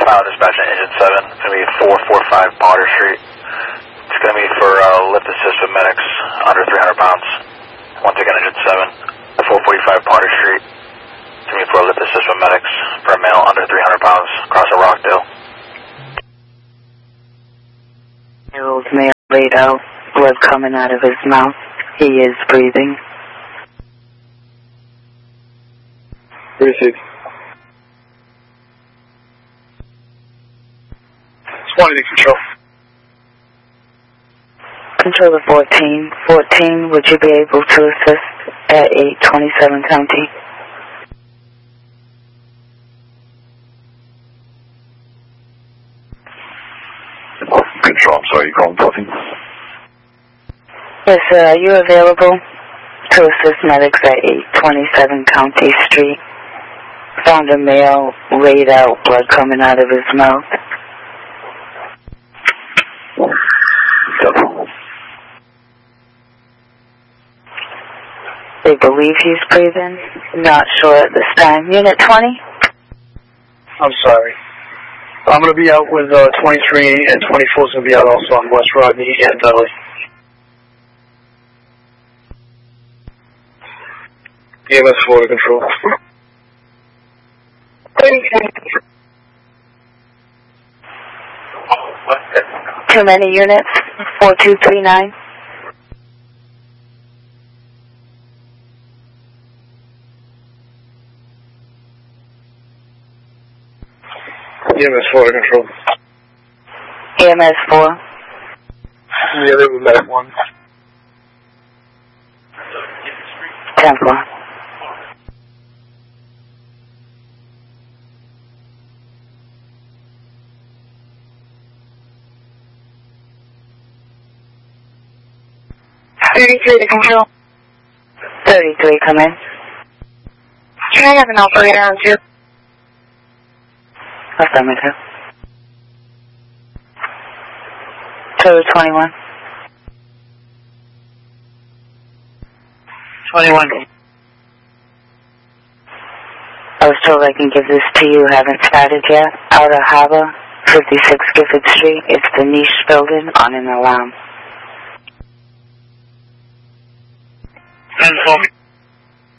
Pilot dispatch at engine 7. It's going to be 445 Potter Street. It's going to be for lift assist with medics under 300 pounds. Once again, engine 7, 445 Potter Street. It's going to be for lift assist with medics for a male under 300 pounds across a Rockdale. Old male laid out, blood coming out of his mouth. He is breathing. Received. Quantity control. Controller 14. 14, would you be able to assist at 827 County? Control, I'm sorry, you calling 14? Yes, sir. Are you available to assist medics at 827 County Street? Found a male laid out, blood coming out of his mouth. They believe he's breathing. Not sure at this time. Unit 20? I'm sorry. I'm going to be out with 23 and 24 is going to be out also on West Rodney and Dudley. EMS 4 to control. Too many units? 4239? EMS 4 to control. EMS 4? Yeah, they were medic 1. 10-4. To control. 33, come in. Can I have an operator on 2? Affirmative. Total 21. 21. I was told I can give this to you. Haven't started yet. Outer Harbor, 56 Gifford Street. It's the niche building on an alarm. 10-4.